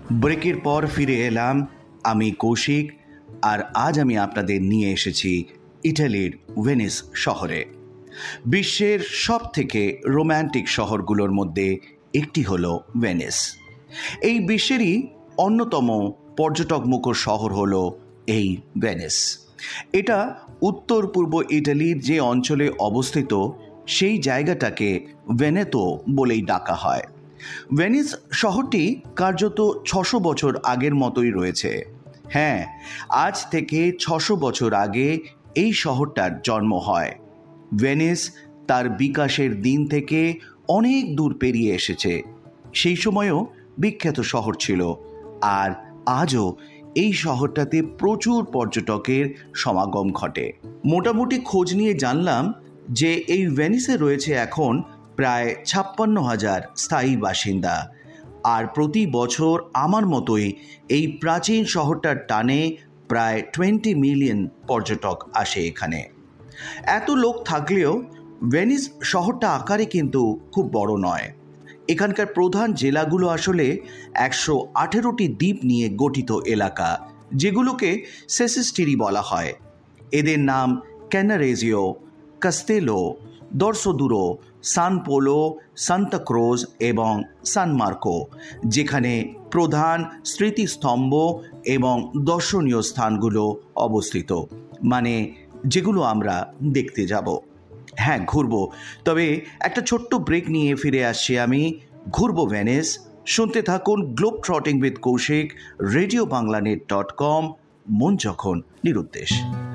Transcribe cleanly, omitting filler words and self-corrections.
ব্রেকের পর ফিরে এলাম আমি কৌশিক, আর আজ আমি আপনাদের নিয়ে এসেছি ইটালির ভেনিস শহরে। বিশ্বের সব থেকে রোম্যান্টিক শহরগুলোর মধ্যে একটি হলো ভেনিস। এই বিশ্বেরই অন্যতম পর্যটকমুখর শহর হলো এই ভেনিস। এটা উত্তর পূর্ব ইটালির যে অঞ্চলে অবস্থিত সেই জায়গাটাকে ভেনেতো বলেই ডাকা হয়। ভেনিস শহরটি কার্যত 600 বছর আগের মতোই রয়েছে। হ্যাঁ, আজ থেকে 600 বছর আগে এই শহরটার জন্ম হয়। ভেনিস তার বিকাশের দিন থেকে অনেক দূর পেরিয়ে এসেছে। সেই সময়ও বিখ্যাত শহর ছিল, আর আজও এই শহরটাতে প্রচুর পর্যটকের সমাগম ঘটে। মোটামুটি খোঁজ নিয়ে জানলাম যে এই ভেনিসে রয়েছে এখন প্রায় 56,000 স্থায়ী বাসিন্দা, আর প্রতি বছর আমার মতোই এই প্রাচীন শহরটার টানে প্রায় 20 মিলিয়ন পর্যটক আসে এখানে। এত লোক থাকলেও ভেনিস শহরটা আকারে কিন্তু খুব বড় নয়। এখানকার প্রধান জেলাগুলো আসলে 118টি দ্বীপ নিয়ে গঠিত এলাকা, যেগুলোকে সেসিস্টিরি বলা হয়। এদের নাম ক্যানারেজিও, কাস্তেলো, দর্সোদুরো, সান পোলো, সান্তা ক্রুজ এবং সান মার্কো, যেখানে প্রধান স্মৃতিস্তম্ভ এবং দর্শনীয় স্থানগুলো অবস্থিত, মানে যেগুলো আমরা দেখতে যাব। হ্যাঁ, ঘুরবো, তবে একটা ছোট্ট ব্রেক নিয়ে ফিরে আসছি আমি। ঘুরবো ভেনিস। শুনতে থাকুন গ্লোব ট্রটিং উইথ কৌশিক, রেডিও বাংলানেট.com, মন যখন নিরুদ্দেশ।